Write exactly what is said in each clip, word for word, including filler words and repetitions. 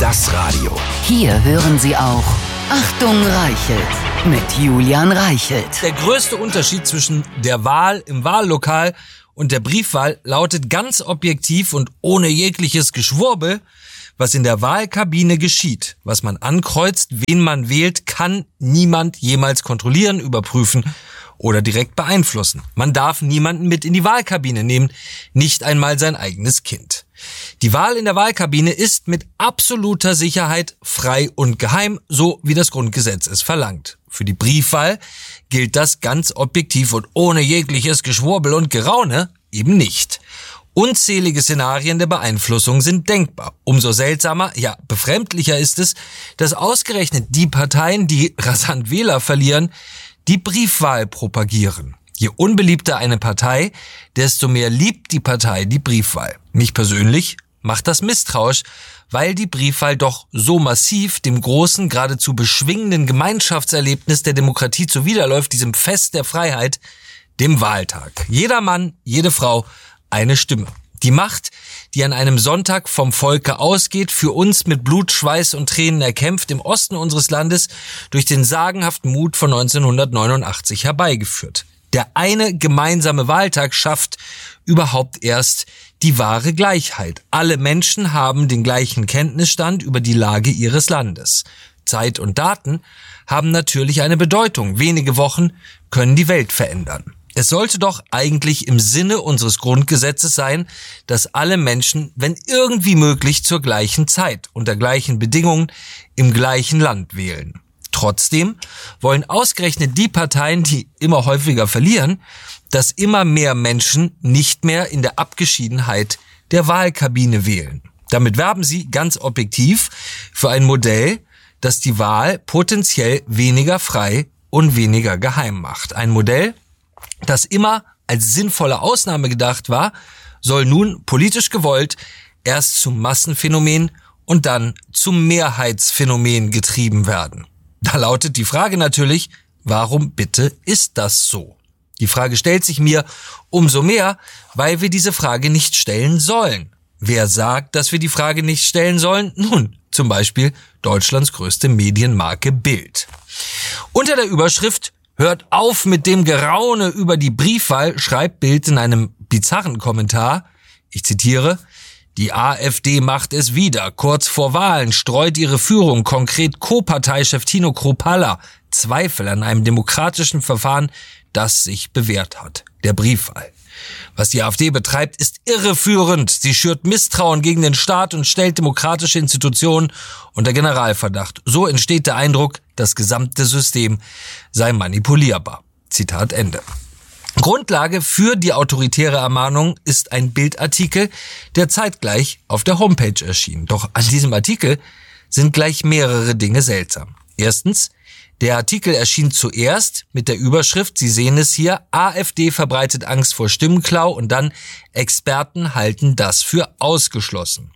Das Radio. Hier hören Sie auch Achtung Reichelt mit Julian Reichelt. Der größte Unterschied zwischen der Wahl im Wahllokal und der Briefwahl lautet ganz objektiv und ohne jegliches Geschwurbel: Was in der Wahlkabine geschieht, was man ankreuzt, wen man wählt, kann niemand jemals kontrollieren, überprüfen oder direkt beeinflussen. Man darf niemanden mit in die Wahlkabine nehmen, nicht einmal sein eigenes Kind. Die Wahl in der Wahlkabine ist mit absoluter Sicherheit frei und geheim, so wie das Grundgesetz es verlangt. Für die Briefwahl gilt das ganz objektiv und ohne jegliches Geschwurbel und Geraune eben nicht. Unzählige Szenarien der Beeinflussung sind denkbar. Umso seltsamer, ja befremdlicher ist es, dass ausgerechnet die Parteien, die rasant Wähler verlieren, die Briefwahl propagieren. Je unbeliebter eine Partei, desto mehr liebt die Partei die Briefwahl. Mich persönlich macht das misstrauisch, weil die Briefwahl doch so massiv dem großen, geradezu beschwingenden Gemeinschaftserlebnis der Demokratie zuwiderläuft, diesem Fest der Freiheit, dem Wahltag. Jeder Mann, jede Frau, eine Stimme. Die Macht, die an einem Sonntag vom Volke ausgeht, für uns mit Blut, Schweiß und Tränen erkämpft, im Osten unseres Landes durch den sagenhaften Mut von neunzehnhundertneunundachtzig herbeigeführt. Der eine gemeinsame Wahltag schafft überhaupt erst die wahre Gleichheit. Alle Menschen haben den gleichen Kenntnisstand über die Lage ihres Landes. Zeit und Daten haben natürlich eine Bedeutung. Wenige Wochen können die Welt verändern. Es sollte doch eigentlich im Sinne unseres Grundgesetzes sein, dass alle Menschen, wenn irgendwie möglich, zur gleichen Zeit, unter gleichen Bedingungen, im gleichen Land wählen. Trotzdem wollen ausgerechnet die Parteien, die immer häufiger verlieren, dass immer mehr Menschen nicht mehr in der Abgeschiedenheit der Wahlkabine wählen. Damit werben sie ganz objektiv für ein Modell, das die Wahl potenziell weniger frei und weniger geheim macht. Ein Modell, das immer als sinnvolle Ausnahme gedacht war, soll nun politisch gewollt erst zum Massenphänomen und dann zum Mehrheitsphänomen getrieben werden. Da lautet die Frage natürlich, warum bitte ist das so? Die Frage stellt sich mir umso mehr, weil wir diese Frage nicht stellen sollen. Wer sagt, dass wir die Frage nicht stellen sollen? Nun, zum Beispiel Deutschlands größte Medienmarke Bild. Unter der Überschrift "Hört auf mit dem Geraune über die Briefwahl" schreibt Bild in einem bizarren Kommentar, ich zitiere: "Die AfD macht es wieder. Kurz vor Wahlen streut ihre Führung, konkret Co-Parteichef Tino Kruppalla, Zweifel an einem demokratischen Verfahren, das sich bewährt hat, der Briefwahl. Was die AfD betreibt, ist irreführend. Sie schürt Misstrauen gegen den Staat und stellt demokratische Institutionen unter Generalverdacht. So entsteht der Eindruck, das gesamte System sei manipulierbar." Zitat Ende. Grundlage für die autoritäre Ermahnung ist ein Bildartikel, der zeitgleich auf der Homepage erschien. Doch an diesem Artikel sind gleich mehrere Dinge seltsam. Erstens, der Artikel erschien zuerst mit der Überschrift, Sie sehen es hier, "AfD verbreitet Angst vor Stimmenklau" und dann "Experten halten das für ausgeschlossen".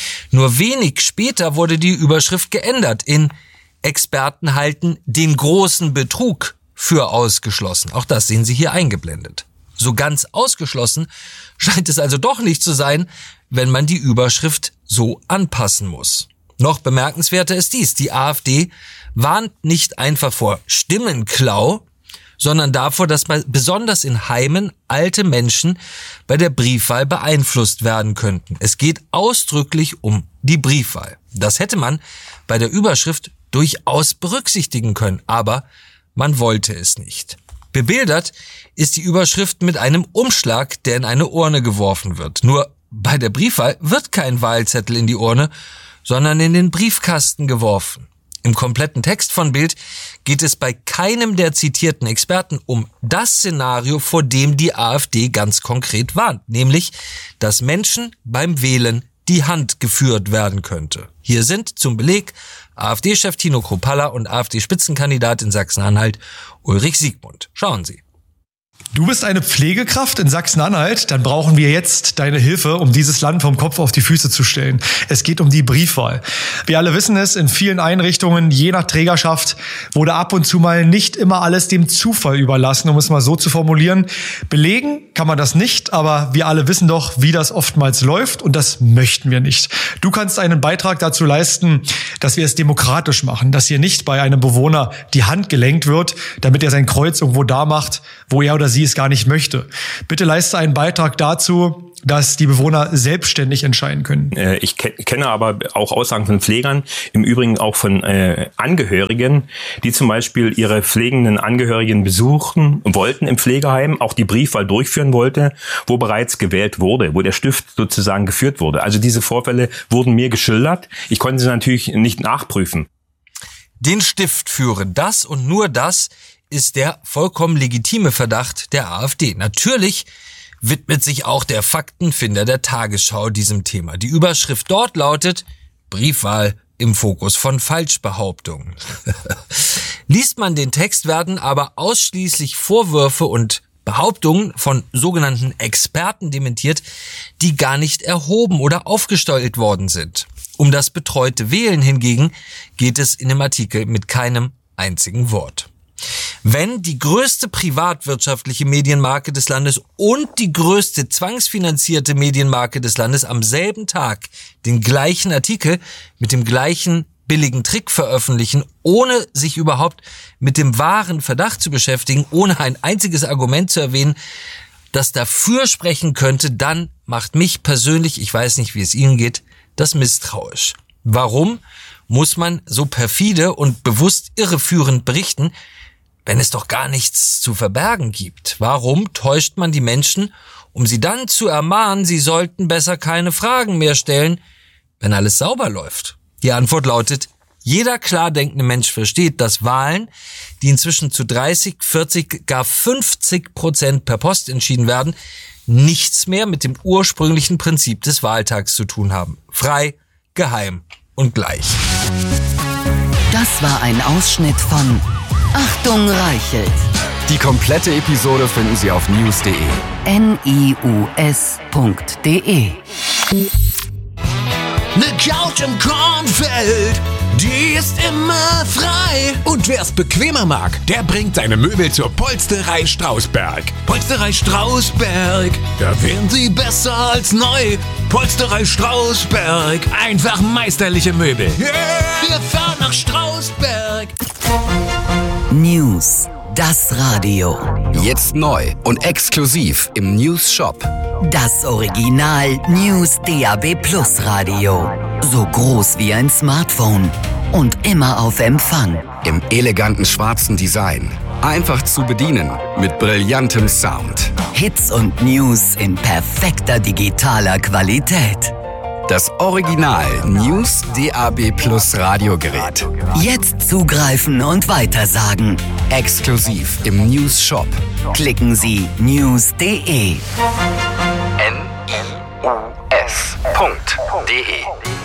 Nur wenig später wurde die Überschrift geändert in "Experten halten den großen Betrug für ausgeschlossen". Auch das sehen Sie hier eingeblendet. So ganz ausgeschlossen scheint es also doch nicht zu sein, wenn man die Überschrift so anpassen muss. Noch bemerkenswerter ist dies: Die AfD warnt nicht einfach vor Stimmenklau, sondern davor, dass besonders in Heimen alte Menschen bei der Briefwahl beeinflusst werden könnten. Es geht ausdrücklich um die Briefwahl. Das hätte man bei der Überschrift durchaus berücksichtigen können, aber man wollte es nicht. Bebildert ist die Überschrift mit einem Umschlag, der in eine Urne geworfen wird. Nur bei der Briefwahl wird kein Wahlzettel in die Urne, sondern in den Briefkasten geworfen. Im kompletten Text von Bild geht es bei keinem der zitierten Experten um das Szenario, vor dem die AfD ganz konkret warnt, nämlich, dass Menschen beim Wählen die Hand geführt werden könnte. Hier sind zum Beleg AfD-Chef Tino Kruppalla und AfD-Spitzenkandidat in Sachsen-Anhalt Ulrich Siegmund. Schauen Sie. Du bist eine Pflegekraft in Sachsen-Anhalt, dann brauchen wir jetzt deine Hilfe, um dieses Land vom Kopf auf die Füße zu stellen. Es geht um die Briefwahl. Wir alle wissen es, in vielen Einrichtungen, je nach Trägerschaft, wurde ab und zu mal nicht immer alles dem Zufall überlassen, um es mal so zu formulieren. Belegen kann man das nicht, aber wir alle wissen doch, wie das oftmals läuft und das möchten wir nicht. Du kannst einen Beitrag dazu leisten, dass wir es demokratisch machen, dass hier nicht bei einem Bewohner die Hand gelenkt wird, damit er sein Kreuz irgendwo da macht, wo er oder sie es gar nicht möchte. Bitte leiste einen Beitrag dazu, dass die Bewohner selbstständig entscheiden können. Ich kenne aber auch Aussagen von Pflegern, im Übrigen auch von äh, Angehörigen, die zum Beispiel ihre pflegenden Angehörigen besuchen wollten im Pflegeheim, auch die Briefwahl durchführen wollte, wo bereits gewählt wurde, wo der Stift sozusagen geführt wurde. Also diese Vorfälle wurden mir geschildert. Ich konnte sie natürlich nicht nachprüfen. Den Stift führen, das und nur das ist der vollkommen legitime Verdacht der AfD. Natürlich widmet sich auch der Faktenfinder der Tagesschau diesem Thema. Die Überschrift dort lautet: Briefwahl im Fokus von Falschbehauptungen. Liest man den Text, werden aber ausschließlich Vorwürfe und Behauptungen von sogenannten Experten dementiert, die gar nicht erhoben oder aufgestellt worden sind. Um das betreute Wählen hingegen geht es in dem Artikel mit keinem einzigen Wort. Wenn die größte privatwirtschaftliche Medienmarke des Landes und die größte zwangsfinanzierte Medienmarke des Landes am selben Tag den gleichen Artikel mit dem gleichen billigen Trick veröffentlichen, ohne sich überhaupt mit dem wahren Verdacht zu beschäftigen, ohne ein einziges Argument zu erwähnen, das dafür sprechen könnte, dann macht mich persönlich, ich weiß nicht, wie es Ihnen geht, das misstrauisch. Warum muss man so perfide und bewusst irreführend berichten, wenn es doch gar nichts zu verbergen gibt? Warum täuscht man die Menschen, um sie dann zu ermahnen, sie sollten besser keine Fragen mehr stellen, wenn alles sauber läuft? Die Antwort lautet: Jeder klar denkende Mensch versteht, dass Wahlen, die inzwischen zu dreißig, vierzig, gar fünfzig Prozent per Post entschieden werden, nichts mehr mit dem ursprünglichen Prinzip des Wahltags zu tun haben. Frei, geheim und gleich. Das war ein Ausschnitt von Achtung Reichelt. Die komplette Episode finden Sie auf news punkt de. N I U S punkt de. Ne Couch im Kornfeld, die ist immer frei. Und wer's bequemer mag, der bringt seine Möbel zur Polsterei Strausberg. Polsterei Strausberg, da wären sie besser als neu. Polsterei Strausberg, einfach meisterliche Möbel. Yeah. Wir fahren nach Strausberg. News, das Radio. Jetzt neu und exklusiv im News Shop. Das Original News D A B Plus Radio. So groß wie ein Smartphone und immer auf Empfang. Im eleganten schwarzen Design. Einfach zu bedienen mit brillantem Sound. Hits und News in perfekter digitaler Qualität. Das Original News D A B Plus Radiogerät. Jetzt zugreifen und weitersagen. Exklusiv im News Shop. Klicken Sie news punkt de. N I U S punkt de